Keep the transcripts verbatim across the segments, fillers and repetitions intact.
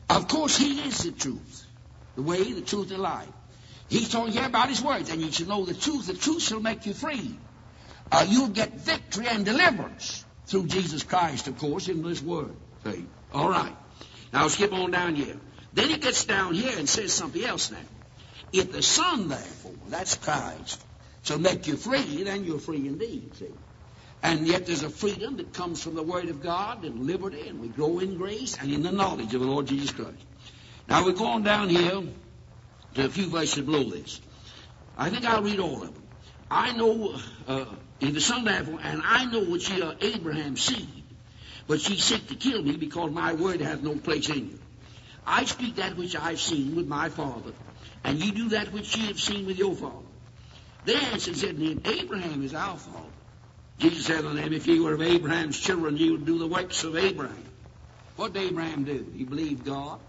Of course, he is the truth, the way, the truth, and life. He's talking here about his words, and you should know the truth. The truth shall make you free. Uh, you'll get victory and deliverance through Jesus Christ, of course, in this word. See? All right. Now, I'll skip on down here. Then he gets down here and says something else now. If the Son, therefore, that's Christ, shall make you free, then you're free indeed, see? And yet there's a freedom that comes from the Word of God and liberty, and we grow in grace and in the knowledge of the Lord Jesus Christ. Now, we're going down here to a few verses below this. I think I'll read all of them. I know, uh, if the Son, therefore, and I know that ye are Abraham's seed, but ye seek to kill me because my word hath no place in you. I speak that which I have seen with my father, and ye do that which ye have seen with your father. They answered and said to him, Abraham is our father. Jesus said unto them, if ye were of Abraham's children, ye would do the works of Abraham. What did Abraham do? He believed God.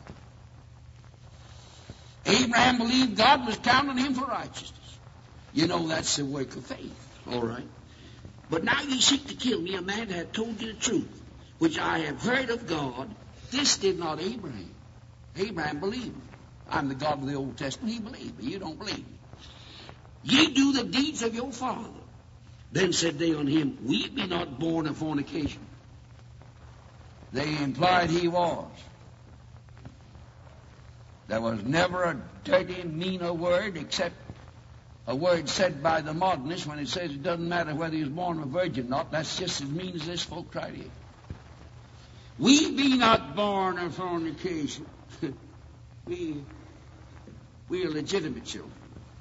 Abraham believed God was counting him for righteousness. You know that's the work of faith. All right. But now ye seek to kill me, a man that hath told you the truth, which I have heard of God. This did not Abraham. Abraham believed. I'm the God of the Old Testament. He believed, but you don't believe. Ye do the deeds of your father. Then said they unto him, we be not born of fornication. They implied he was. There was never a dirty, meaner word except a word said by the modernists when it says it doesn't matter whether he was born of a virgin or not. That's just as mean as this folk right here. We be not born of fornication. we, we are legitimate children.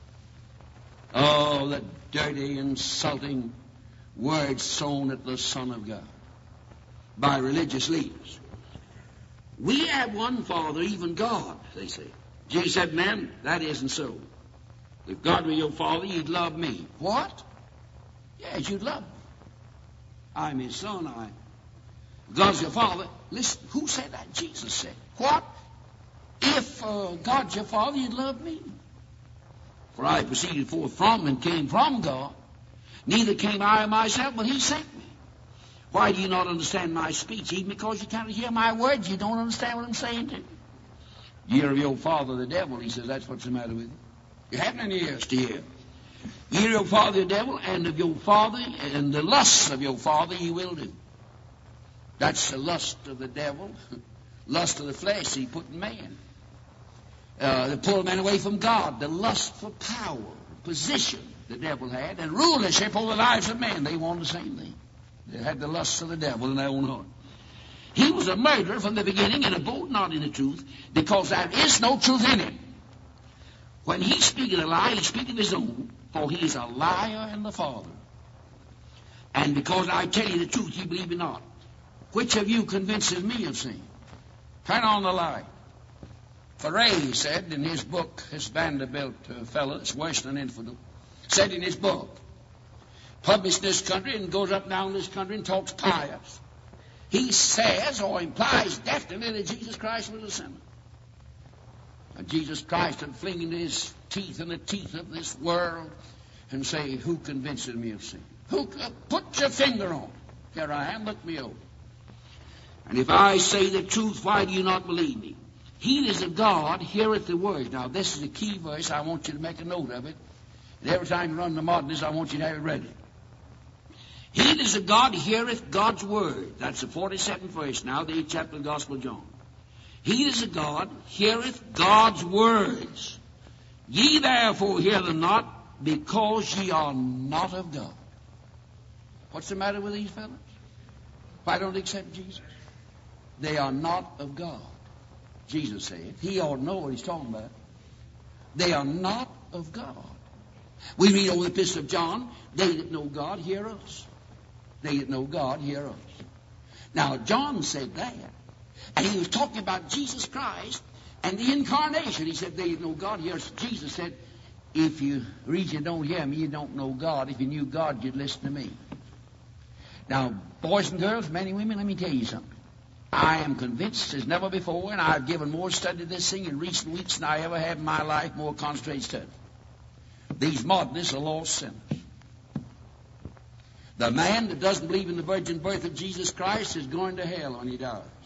Oh, the dirty, insulting words sown at the Son of God by religious leaders. We have one Father, even God, they say. Jesus said, man, that isn't so. If God were your Father, you'd love me. What? Yes, you'd love me. I'm his son. I. God's your Father. Listen, who said that? Jesus said. What? If uh, God's your Father, you'd love me. For I proceeded forth from and came from God. Neither came I myself, but he sent me. Why do you not understand my speech? Even because you can't hear my words, you don't understand what I'm saying to you. Ye are of your father the devil. He says, that's what's the matter with you. You haven't any ears to hear. Ye are of your father the devil, and of your father, and the lusts of your father ye will do. That's the lust of the devil, lust of the flesh he put in man. Uh, to pull man away from God, the lust for power, position the devil had, and rulership over the lives of men. They wanted the same thing. They had the lusts of the devil in their own heart. He was a murderer from the beginning and abode not in the truth, because there is no truth in him. When he speaketh a lie, he speaketh his own, for he is a liar and the father. And because I tell you the truth, ye believe me not. Which of you convinces me of sin? Turn on the light. Foray said in his book, this Vanderbilt uh, fellow that's worse than an infidel, said in his book, published in this country and goes up down this country and talks pious. He says or implies definitely that Jesus Christ was a sinner. And Jesus Christ had fling into his teeth in the teeth of this world and say, who convinces me of sin? Who uh, put your finger on? Here I am, look me over. And if I say the truth, why do you not believe me? He that is of God heareth the word. Now, this is a key verse. I want you to make a note of it. And every time you run the modernists, I want you to have it ready. He that is of God heareth God's word. That's the forty-seventh verse now, the eighth chapter of the Gospel of John. He that is of God heareth God's words. Ye therefore hear them not, because ye are not of God. What's the matter with these fellows? Why don't they accept Jesus? They are not of God. Jesus said. He ought to know what he's talking about. They are not of God. We read over the epistle of John, they that know God hear us. They that know God hear us. Now, John said that, and he was talking about Jesus Christ and the incarnation. He said, they that know God hear us. Jesus said, if you read you don't hear me, you don't know God. If you knew God, you'd listen to me. Now, boys and girls, men and women, let me tell you something. I am convinced as never before, and I've given more study to this thing in recent weeks than I ever have in my life, more concentrated study. These modernists are lost sinners. The man that doesn't believe in the virgin birth of Jesus Christ is going to hell when he dies.